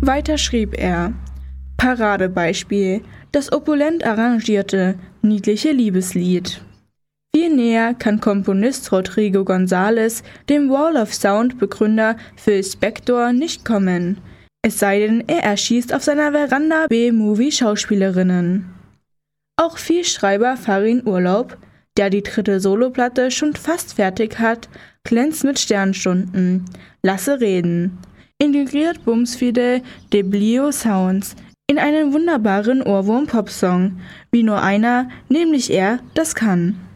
Weiter schrieb er: Paradebeispiel, das opulent arrangierte, niedliche Liebeslied. Viel näher kann Komponist Rodrigo González dem Wall of Sound-Begründer Phil Spector nicht kommen, es sei denn, er erschießt auf seiner Veranda B-Movie-Schauspielerinnen. Auch Vielschreiber Farin Urlaub, der die 3. Soloplatte schon fast fertig hat, glänzt mit Sternstunden. Lasse reden. Integriert bumsfide Deblio Sounds in einen wunderbaren Ohrwurm-Popsong, wie nur einer, nämlich er, das kann.